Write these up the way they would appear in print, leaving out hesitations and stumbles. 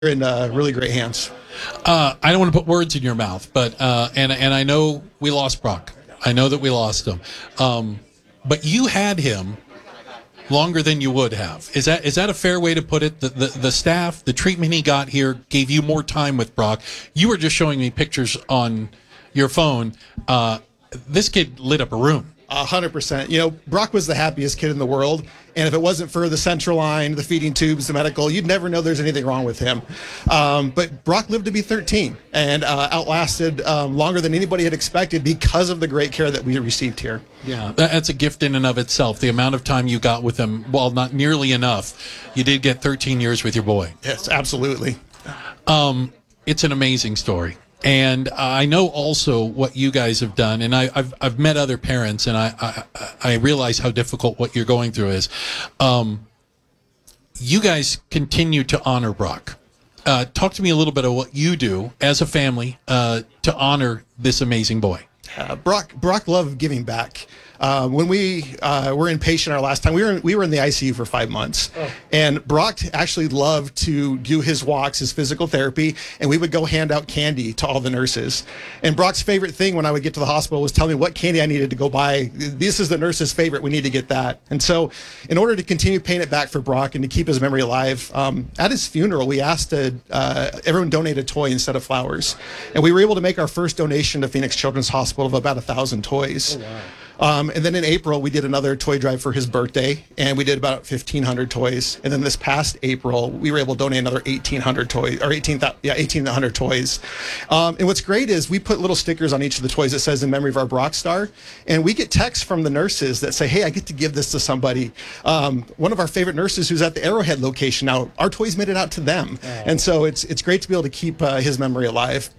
in really great hands. I don't want to put words in your mouth, but and I know we lost Brock. I know that we lost him, but you had him longer than you would have. Is that a fair way to put it? The staff, the treatment he got here, gave you more time with Brock. You were just showing me pictures on your phone. This kid lit up a room. 100%. You know, Brock was the happiest kid in the world, and if it wasn't for the central line, the feeding tubes, the medical, you'd never know there's anything wrong with him. But Brock lived to be 13 and outlasted longer than anybody had expected because of the great care that we received here. Yeah, that's a gift in and of itself. The amount of time you got with him, while not nearly enough, you did get 13 years with your boy. Yes, absolutely. It's an amazing story. And I know also what you guys have done, and I've met other parents, and I realize how difficult what you're going through is. You guys continue to honor Brock. Talk to me a little bit of what you do as a family to honor this amazing boy. Brock loved giving back. When we were inpatient our last time, we were in the ICU for 5 months, and Brock actually loved to do his walks, his physical therapy, and we would go hand out candy to all the nurses. And Brock's favorite thing when I would get to the hospital was telling me what candy I needed to go buy. This is the nurse's favorite. We need to get that. And so, in order to continue paying it back for Brock and to keep his memory alive, at his funeral, we asked everyone donate a toy instead of flowers, and we were able to make our first donation to Phoenix Children's Hospital of about 1,000 toys. Oh, wow. And then in April, we did another toy drive for his birthday, and we did about 1,500 toys. And then this past April, we were able to donate another 1,800 toys, or 1,800 toys. And what's great is we put little stickers on each of the toys that says "in memory of our Brock star," and we get texts from the nurses that say, "Hey, I get to give this to somebody." One of our favorite nurses who's at the Arrowhead location now, our toys made it out to them, and so it's great to be able to keep his memory alive.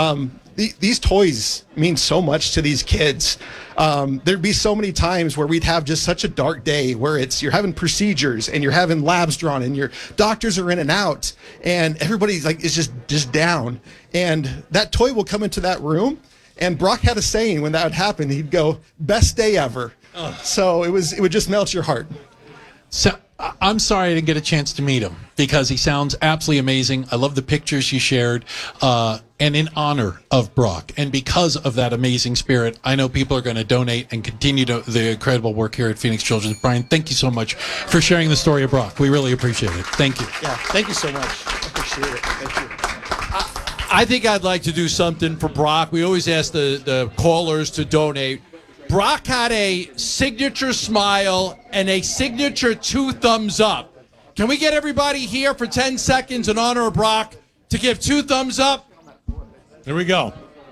These toys mean so much to these kids. There'd be so many times where we'd have just such a dark day where you're having procedures and you're having labs drawn and your doctors are in and out and everybody's like is just down. And that toy will come into that room. And Brock had a saying when that would happen. He'd go, "Best day ever." So it would just melt your heart. So I'm sorry I didn't get a chance to meet him because he sounds absolutely amazing. I love the pictures you shared. And in honor of Brock and because of that amazing spirit, I know people are going to donate and continue the incredible work here at Phoenix Children's. Brian, thank you so much for sharing the story of Brock. We really appreciate it. Thank you. Yeah, thank you so much. I appreciate it. Thank you. I think I'd like to do something for Brock. We always ask the callers to donate. Brock had a signature smile and a signature 2 thumbs up. Can we get everybody here for 10 seconds in honor of Brock to give 2 thumbs up? There we go.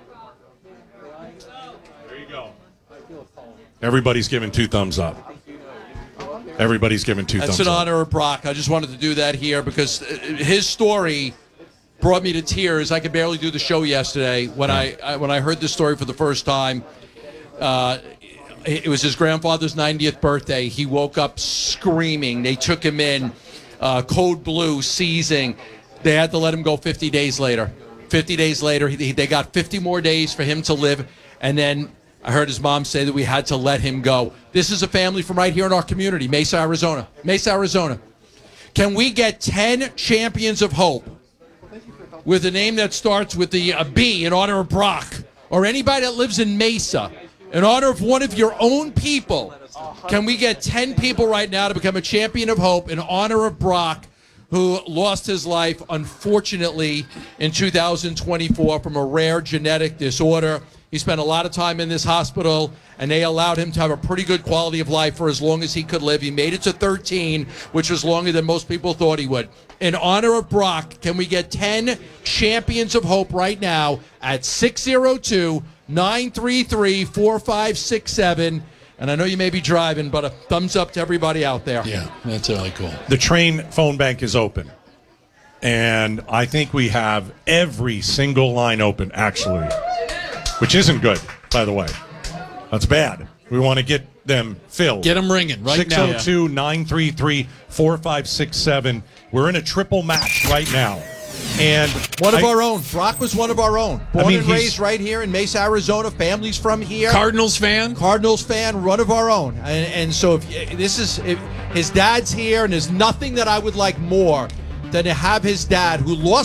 There you go. Everybody's giving 2 thumbs up. Everybody's giving 2 thumbs up. That's in honor of Brock. I just wanted to do that here because his story brought me to tears. I could barely do the show yesterday when I heard this story for the first time. It was his grandfather's 90th birthday. He woke up screaming. They took him in, code blue, seizing. They had to let him go 50 days later. 50 days later, they got 50 more days for him to live. And then I heard his mom say that we had to let him go. This is a family from right here in our community, Mesa, Arizona. Mesa, Arizona. Can we get 10 champions of hope with a name that starts with the B in honor of Brock, or anybody that lives in Mesa, in honor of one of your own people? Can we get 10 people right now to become a champion of hope in honor of Brock, who lost his life, unfortunately, in 2024 from a rare genetic disorder? He spent a lot of time in this hospital, and they allowed him to have a pretty good quality of life for as long as he could live. He made it to 13, which was longer than most people thought he would. In honor of Brock, can we get 10 champions of hope right now at 602-933-4567? And I know you may be driving, but a thumbs up to everybody out there. Yeah, that's really cool. The train phone bank is open. And I think we have every single line open, actually, which isn't good, by the way. That's bad. We want to get them filled. Get them ringing right now. 602-933-4567. We're in a triple match right now. And one of our own. Brock was one of our own. Born and raised right here in Mesa, Arizona. Family's from here. Cardinals fan, one of our own. And so if his dad's here, and there's nothing that I would like more than to have his dad, who lost